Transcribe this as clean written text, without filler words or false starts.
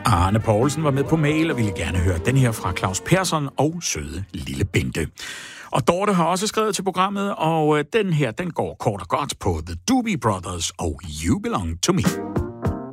Arne Poulsen var med på mail og ville gerne høre den her fra Claus Persson og søde lille Bente. Og Dorte har også skrevet til programmet, og den her, den går kort og godt på The Doobie Brothers og You Belong to Me.